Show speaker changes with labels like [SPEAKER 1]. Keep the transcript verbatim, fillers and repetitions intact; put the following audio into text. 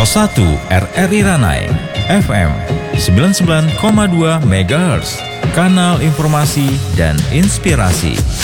[SPEAKER 1] Pro satu R R I Ranai, F M sembilan puluh sembilan koma dua megahertz, kanal informasi dan inspirasi.